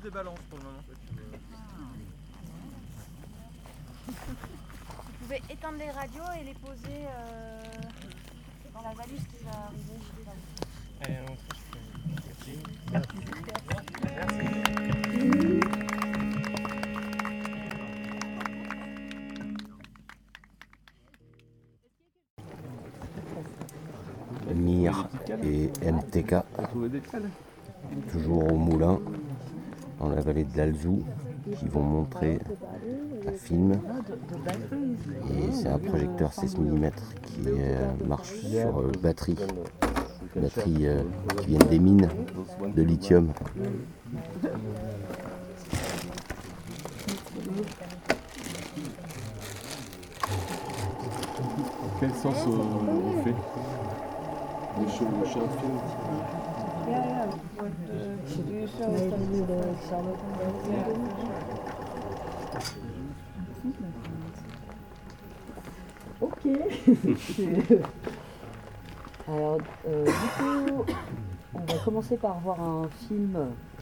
des balances pour le moment. Vous pouvez éteindre les radios et les poser dans la valise qui va arriver. Allez, on Mir et MTK, toujours au moulin, dans la vallée de l'Alzou, qui vont montrer un film. Et c'est un projecteur 16 mm qui marche sur batterie qui viennent des mines de lithium. Quel sens il fait le short film? Ok. Alors, du coup, on va commencer par voir un film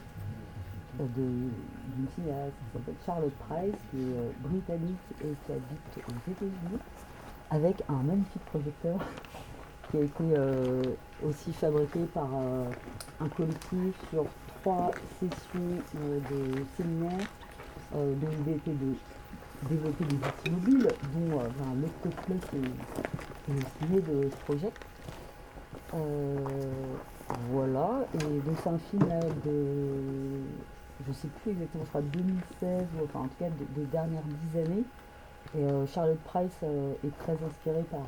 d'une cinéaste qui s'appelle Charlotte Price, qui est britannique et qui habite aux États-Unis, avec un magnifique projecteur qui a été aussi fabriqué par un collectif sur 3 sessions de séminaires dont l'idée était de développer des outils mobiles, dont l'Octopus est né de ce projet. Voilà, et donc c'est un film là, je sais plus exactement, je crois 2016, ou enfin en tout cas des dernières 10 années. Et Charlotte Price est très inspirée par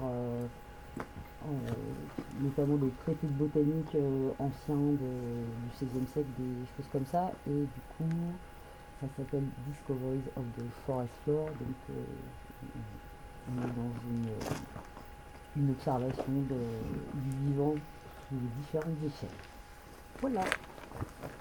notamment des traités de botanique anciens du XVIe siècle, des choses comme ça. Et du coup, ça s'appelle Discoveries of the Forest Floor. Donc on est dans une observation du vivant sous différentes échelles. Voilà.